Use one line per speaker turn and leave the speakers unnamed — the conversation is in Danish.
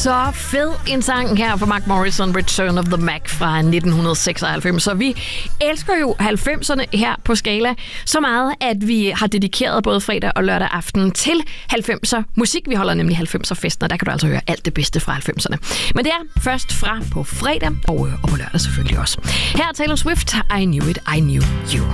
Så fed en sang her fra Mark Morrison, Return of the Mac fra 1996. Så vi elsker jo 90'erne her på Skala så meget, at vi har dedikeret både fredag og lørdag aften til 90'er musik. Vi holder nemlig 90'er-festen, og der kan du altså høre alt det bedste fra 90'erne. Men det er først fra på fredag og på lørdag selvfølgelig også. Her er Taylor Swift, I Knew It, I Knew You.